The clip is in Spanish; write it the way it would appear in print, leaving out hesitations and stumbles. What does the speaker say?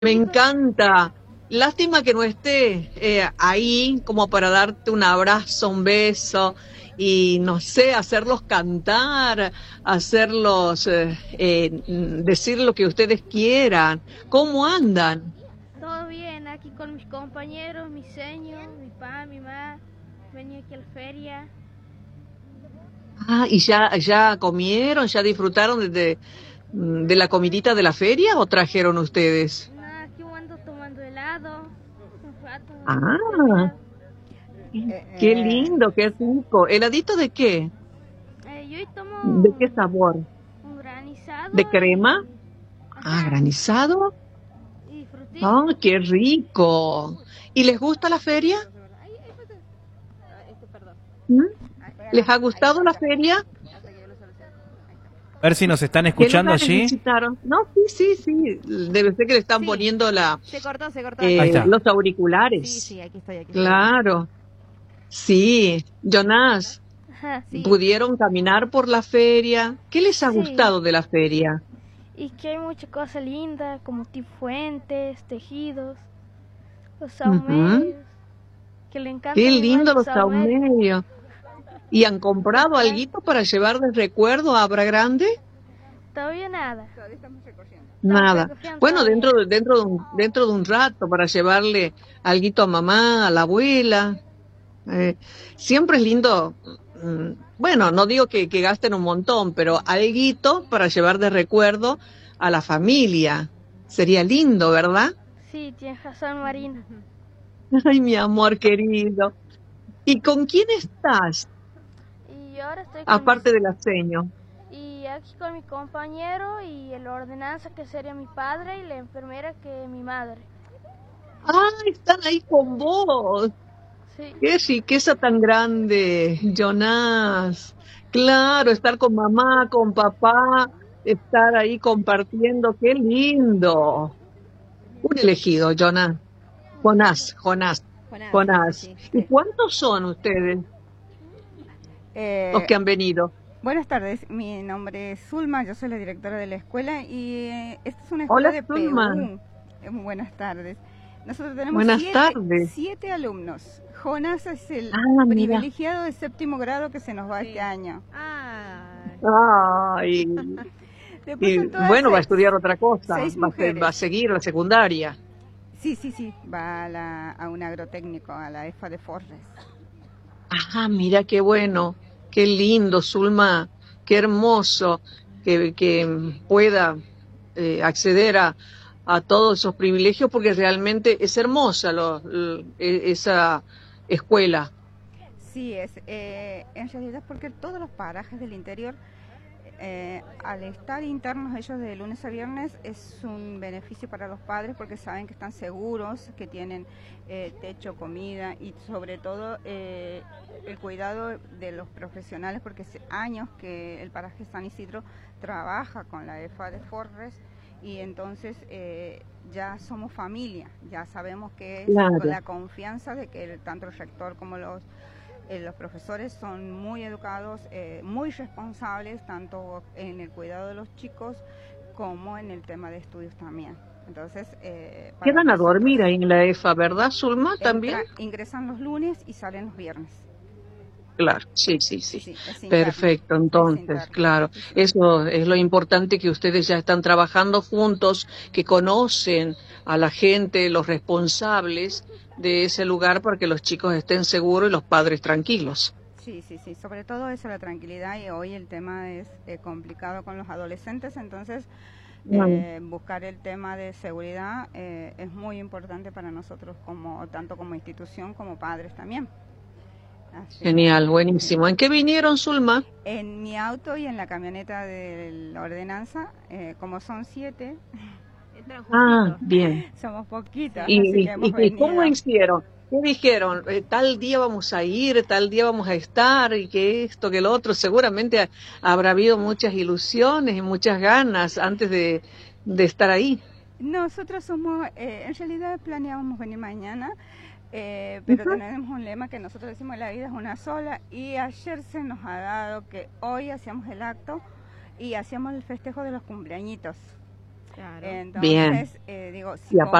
Me encanta. Lástima que no esté ahí como para darte un abrazo, un beso y no sé, hacerlos cantar, hacerlos decir lo que ustedes quieran. ¿Cómo andan? Todo bien, aquí con mis compañeros, mi seño, mi papá, mi mamá. Venía aquí a la feria. Ah, ¿y ya comieron, ya disfrutaron de la comidita de la feria o trajeron ustedes? Nada, aquí ando tomando helado. Un rato de Ah, helado. qué lindo, qué rico. ¿Heladito de qué? Yo hoy tomo ¿De qué sabor? un granizado ¿De crema? Ah, ajá, granizado. y frutilla. ¡Ah, qué rico! ¿Y les gusta la feria? ¿Mm? ¿Les ha gustado la feria? A ver si nos están ¿Qué escuchando lugares allí. visitaron? No, sí, sí, sí. Debe ser que le están Sí, poniendo se cortó, aquí Ahí estoy. está. los Sí, auriculares. sí, aquí estoy. Claro, sí. Jonás, Ajá, sí. ¿pudieron caminar por la feria? ¿Qué les ha Sí, gustado de la feria? y que hay mucha cosa linda, como fuentes, tejidos, los Ujú. saumerios, que le encanta Qué a mi mamá lindo los los saumerios. saumerios. ¿Y han comprado Chocolate. alguito para llevar de recuerdo a Abra Grande? Todavía nada. Estamos Nada. recogiendo Bueno, todavía. dentro de un rato para llevarle alguito a mamá, a la abuela. Eh, Siempre es lindo, bueno, no digo que gasten un montón, pero alguito para llevar de recuerdo a la familia. Sería lindo, ¿verdad? Sí, tiene razón Marina. Ay, mi amor querido. ¿Y con quién estás? Y ahora estoy con Aparte del aceño. y aquí con mi compañero y el ordenanza que sería mi padre y la enfermera que es mi madre. Ah, están ahí con vos. Sí. Qué riqueza tan grande, Jonás. Claro, estar con mamá, con papá, estar ahí compartiendo, qué lindo. Un elegido, Jonás. Jonás, Jonás, sí, sí, Jonás. sí. ¿Y cuántos son ustedes los Eh, que han venido? Buenas tardes, mi nombre es Zulma, yo soy la directora de la escuela y esta es una escuela Hola, de Zulma. PU. Buenas tardes. Nosotros tenemos Buenas tardes. siete alumnos. Jonás es el Ah, mira. privilegiado de séptimo grado que se nos va este año. Ay. Después Y son todas bueno, va a estudiar otra cosa, seis va mujeres. a seguir la secundaria. Sí, sí, sí, va a un agrotécnico, a la EFA de Forres. Ah, mira qué bueno, qué lindo, Zulma, qué hermoso que pueda acceder a todos esos privilegios porque realmente es hermosa esa escuela. Sí, en realidad porque todos los parajes del interior, al estar internos ellos de lunes a viernes, es un beneficio para los padres porque saben que están seguros, que tienen techo, comida y sobre todo el cuidado de los profesionales, porque hace años que el paraje San Isidro trabaja con la EFA de Forres y entonces ya somos familia, ya sabemos que es con Claro, la confianza de que tanto el rector como los profesores son muy educados, muy responsables, tanto en el cuidado de los chicos como en el tema de estudios también. Entonces, para quedan a nosotros dormir ahí en la EFA, ¿verdad, Zulma? También. ingresan los lunes y salen los viernes. Claro, sí, sí, sí. Sí, es interno, Perfecto, es entonces, interno. claro. Sí, sí. Eso es lo importante que ustedes ya están trabajando juntos, que conocen a la gente, los responsables de ese lugar para que los chicos estén seguros y los padres tranquilos. Sí, sí, sí, sobre todo eso, la tranquilidad, y hoy el tema es complicado con los adolescentes, entonces Mm, buscar el tema de seguridad es muy importante para nosotros, tanto como institución como padres también. Así Genial, que buenísimo. ¿En qué vinieron, Zulma? en mi auto y en la camioneta de la ordenanza, como son 7, entran Ah, juntitos, bien. somos poquitos, así que hemos Y cómo venido. hicieron? ¿Qué dijeron? Tal día vamos a ir, tal día vamos a estar, y que esto, que lo otro. Seguramente habrá habido muchas ilusiones y muchas ganas antes de estar ahí. Nosotros somos, en realidad planeábamos venir mañana, pero Ujú. tenemos un lema que nosotros decimos: la vida es una sola, y ayer se nos ha dado que hoy hacíamos el acto y hacíamos el festejo de los cumpleañitos. Entonces, Bien. digo, Y aparte